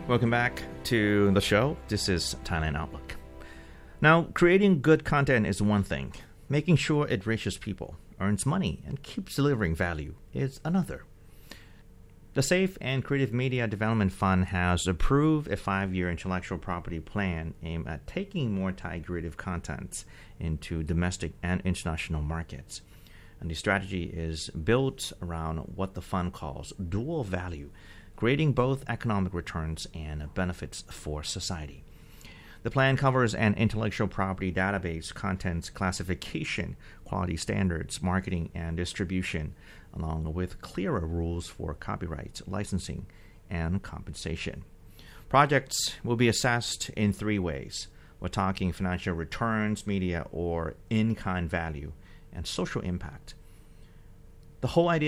Welcome back to the show. This is Thailand Outlook. Now, creating good content is one thing. Making sure it reaches people, earns money, and keeps delivering value is another. The Safe and Creative Media Development Fund has approved a 5-year intellectual property plan aimed at taking more Thai creative contents into domestic and international markets. And the strategy is built around what the fund calls dual value, creating both economic returns and benefits for society. The plan covers an intellectual property database, contents classification, quality standards, marketing and distribution, along with clearer rules for copyright, licensing, and compensation. Projects will be assessed in 3 ways. We're talking financial returns, media or in-kind value, and social impact. The whole idea